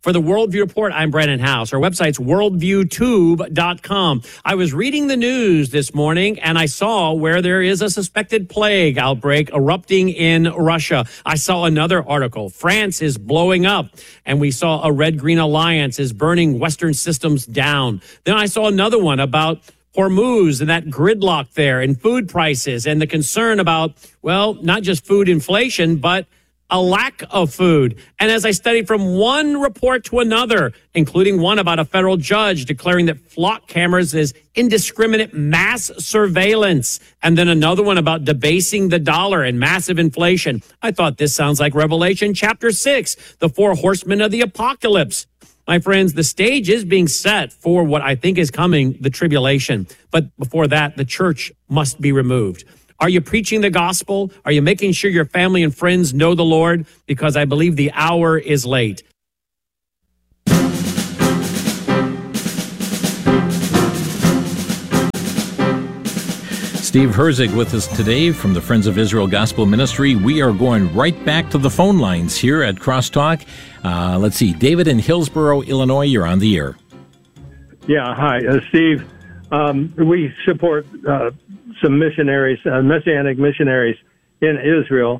For the Worldview Report, I'm Brandon House. Our website's worldviewtube.com. I was reading the news this morning, and I saw where there is a suspected plague outbreak erupting in Russia. I saw another article. France is blowing up, and we saw a Red-Green Alliance is burning Western systems down. Then I saw another one about Hormuz and that gridlock there and food prices and the concern about, well, not just food inflation, but a lack of food. And as I studied from one report to another, including one about a federal judge declaring that flock cameras is indiscriminate mass surveillance, and then another one about debasing the dollar and massive inflation, I thought this sounds like Revelation chapter 6, the four horsemen of the apocalypse. My friends, the stage is being set for what I think is coming, the tribulation. But before that, the church must be removed. Are you preaching the gospel? Are you making sure your family and friends know the Lord? Because I believe the hour is late. Steve Herzig with us today from the Friends of Israel Gospel Ministry. We are going right back to the phone lines here at Crosstalk. Let's see. David in Hillsborough, Illinois, you're on the air. Yeah, hi, Steve. We support some missionaries, Messianic missionaries in Israel.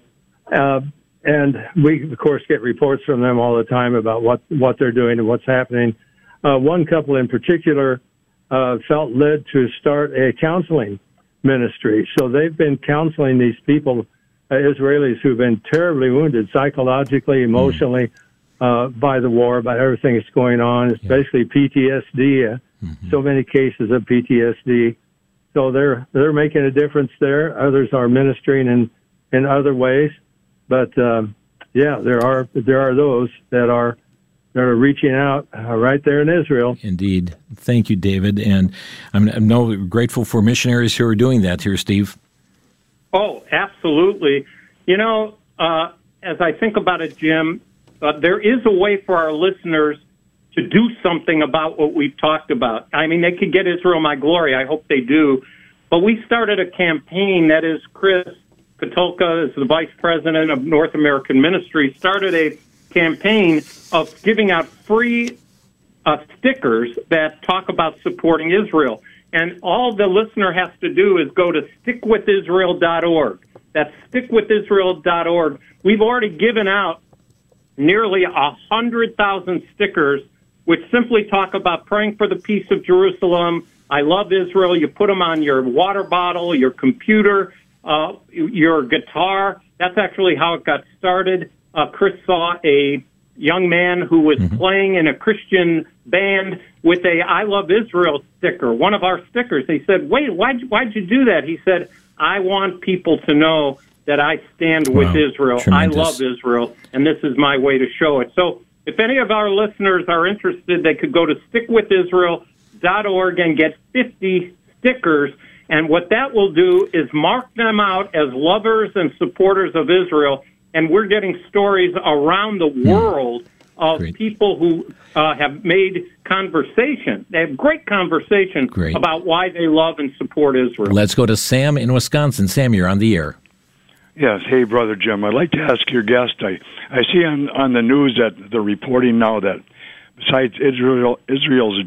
And we, of course, get reports from them all the time about what they're doing and what's happening. One couple in particular felt led to start a counseling ministry. So they've been counseling these people, Israelis who've been terribly wounded psychologically, emotionally, by the war, by everything that's going on. It's basically PTSD, so many cases of PTSD. So they're making a difference there. Others are ministering in other ways. But, there are those that are reaching out right there in Israel. Indeed. Thank you, David. And I'm grateful for missionaries who are doing that here, Steve. Oh, absolutely. You know, as I think about it, Jim, there is a way for our listeners to do something about what we've talked about. I mean, they could get Israel My Glory. I hope they do. But we started a campaign, that is Chris Katulka is the vice president of North American Ministry, started a campaign of giving out free stickers that talk about supporting Israel. And all the listener has to do is go to stickwithisrael.org. That's stickwithisrael.org. We've already given out nearly 100,000 stickers, which simply talk about praying for the peace of Jerusalem. I love Israel. You put them on your water bottle, your computer, your guitar. That's actually how it got started. Chris saw a young man who was playing in a Christian band with a I Love Israel sticker, one of our stickers. He said, wait, why'd you do that? He said, I want people to know that I stand with Israel. Tremendous. I love Israel, and this is my way to show it. So if any of our listeners are interested, they could go to stickwithisrael.org and get 50 stickers. And what that will do is mark them out as lovers and supporters of Israel. And we're getting stories around the world of people who have made conversation. They have great conversation about why they love and support Israel. Let's go to Sam in Wisconsin. Sam, you're on the air. Yes. Hey, Brother Jim, I'd like to ask your guest, I see on the news that they're reporting now that besides Israel's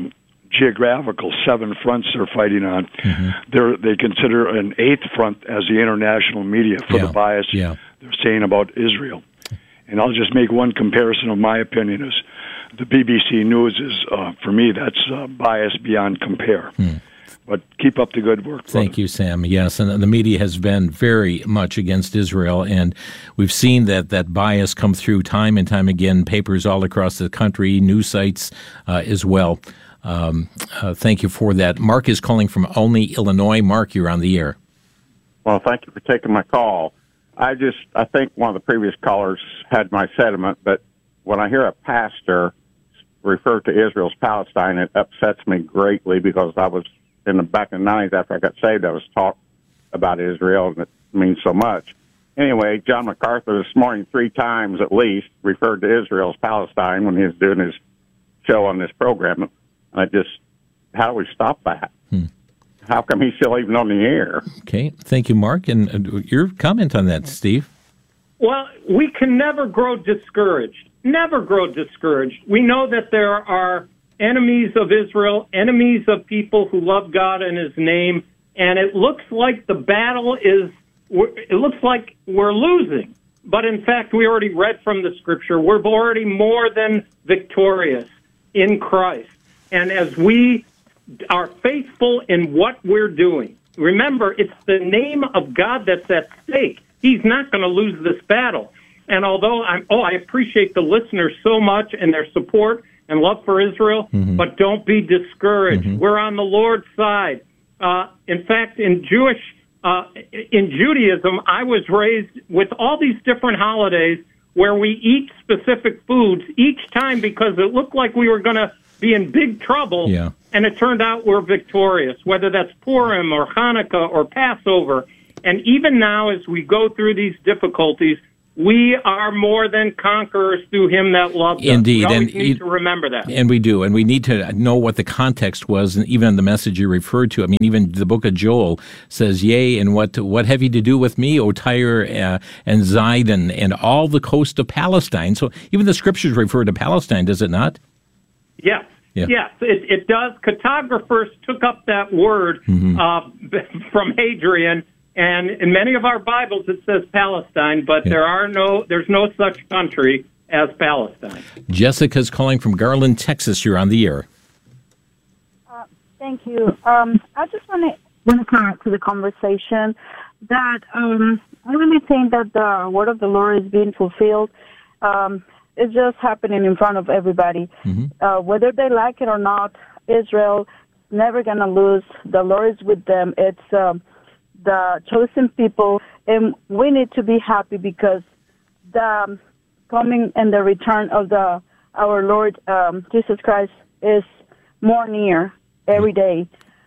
geographical 7 fronts they're fighting on, they consider an 8th front as the international media for the bias they're saying about Israel. And I'll just make one comparison of my opinion is the BBC News is, for me, that's bias beyond compare. But keep up the good work. Thank you, Sam. Yes, and the media has been very much against Israel, and we've seen that bias come through time and time again, papers all across the country, news sites as well. Thank you for that. Mark is calling from Olney, Illinois. Mark, you're on the air. Well, thank you for taking my call. I think one of the previous callers had my sentiment, but when I hear a pastor refer to Israel as Palestine, it upsets me greatly because I was back in the 90s after I got saved, I was taught about Israel, and it means so much. Anyway, John MacArthur this morning 3 times at least referred to Israel as Palestine when he was doing his show on this program. And how do we stop that? How come he's still even on the air? Okay, thank you, Mark. And your comment on that, Steve? Well, we can never grow discouraged. never grow discouraged. We know that there are enemies of Israel, enemies of people who love God and His name, and it looks like the battle it looks like we're losing. But in fact, we already read from the Scripture, we're already more than victorious in Christ. And as we are faithful in what we're doing, remember, it's the name of God that's at stake. He's not going to lose this battle. And although I appreciate the listeners so much and their support and love for Israel, but don't be discouraged. We're on the Lord's side. In fact, in Judaism, I was raised with all these different holidays where we eat specific foods each time because it looked like we were going to be in big trouble, and it turned out we're victorious, whether that's Purim or Hanukkah or Passover. And even now, as we go through these difficulties, we are more than conquerors through Him that loved us. Indeed. We always need to remember that. And we do. And we need to know what the context was, and even the message you referred to. I mean, even the book of Joel says, yea, and what have you to do with me, O Tyre and Zidon, and all the coast of Palestine? So even the Scriptures refer to Palestine, does it not? Yes. Yeah. Yes, it does. Cartographers took up that word from Hadrian, and in many of our Bibles it says Palestine, but there's no such country as Palestine. Jessica's calling from Garland, Texas. You're on the air. Thank you. I just want to come back to the conversation that I really think that the word of the Lord is being fulfilled. It's just happening in front of everybody. Whether they like it or not, Israel is never going to lose. The Lord is with them. It's the chosen people, and we need to be happy because the coming and the return of our Lord Jesus Christ is more near every day.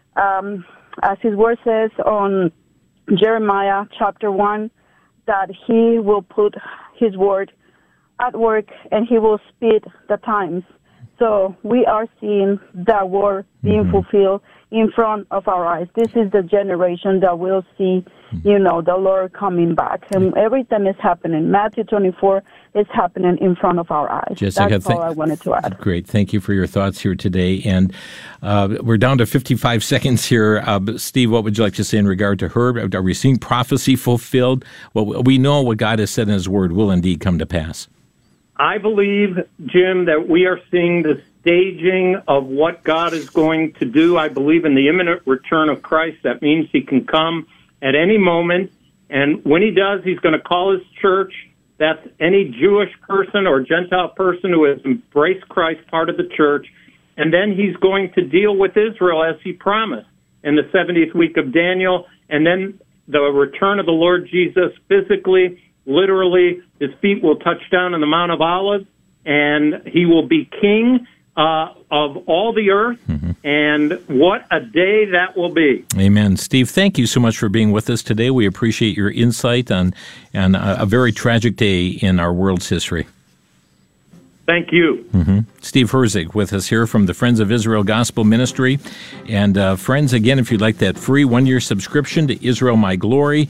As His word says on Jeremiah chapter 1, that He will put His word at work and He will speed the times. So we are seeing that word being fulfilled in front of our eyes. This is the generation that will see, the Lord coming back. And everything is happening. Matthew 24 is happening in front of our eyes. Jessica, that's all I wanted to add. Great. Thank you for your thoughts here today. And we're down to 55 seconds here. Steve, what would you like to say in regard to her? Are we seeing prophecy fulfilled? Well, we know what God has said in His word will indeed come to pass. I believe, Jim, that we are seeing the staging of what God is going to do. I believe in the imminent return of Christ. That means He can come at any moment. And when He does, He's going to call His church. That's any Jewish person or Gentile person who has embraced Christ, part of the church. And then He's going to deal with Israel as He promised in the 70th week of Daniel. And then the return of the Lord Jesus physically, literally, His feet will touch down on the Mount of Olives, and He will be king of all the earth, and what a day that will be. Amen. Steve, thank you so much for being with us today. We appreciate your insight on a very tragic day in our world's history. Thank you. Steve Herzig with us here from the Friends of Israel Gospel Ministry. And friends, again, if you'd like that free one-year subscription to Israel My Glory,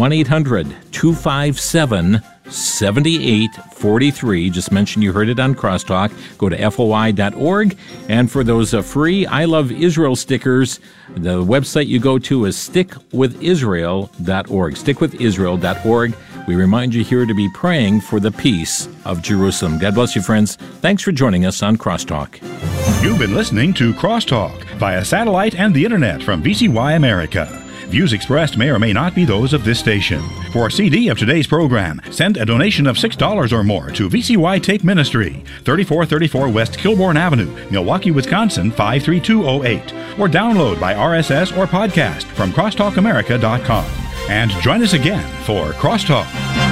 1-800-257-7843. Just mention you heard it on Crosstalk. Go to foi.org. And for those free I Love Israel stickers, the website you go to is stickwithisrael.org. Stickwithisrael.org. We remind you here to be praying for the peace of Jerusalem. God bless you, friends. Thanks for joining us on Crosstalk. You've been listening to Crosstalk via satellite and the internet from VCY America. Views expressed may or may not be those of this station. For a CD of today's program, send a donation of $6 or more to VCY Tape Ministry, 3434 West Kilbourne Avenue, Milwaukee, Wisconsin, 53208, or download by RSS or podcast from crosstalkamerica.com. And join us again for Crosstalk.